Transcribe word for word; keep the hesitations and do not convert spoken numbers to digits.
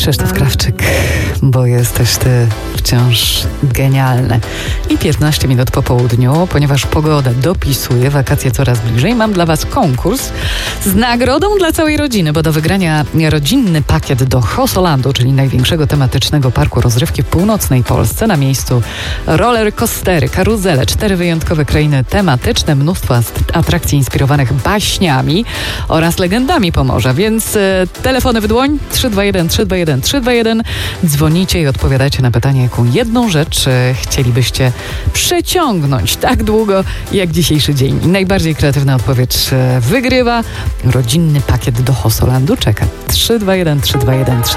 Krzysztof Krawczyk, bo jesteś ty wciąż genialny. I piętnaście minut po południu, ponieważ pogoda dopisuje, wakacje coraz bliżej, mam dla was konkurs z nagrodą dla całej rodziny, bo do wygrania rodzinny pakiet do Hosolandu, czyli największego tematycznego parku rozrywki w północnej Polsce. Na miejscu roller coastery, karuzele, cztery wyjątkowe krainy tematyczne, mnóstwo atrakcji inspirowanych baśniami oraz legendami Pomorza, więc e, telefony w dłoń trzy dwa jeden trzy dwa jeden trzy dwa jeden. Dzwonicie i odpowiadacie na pytanie, jaką jedną rzecz e, chcielibyście przeciągnąć tak długo jak dzisiejszy dzień. I najbardziej kreatywna odpowiedź e, wygrywa. Rodzinny pakiet do Hosolandu czeka. trzy dwa jeden trzy dwa jeden trzy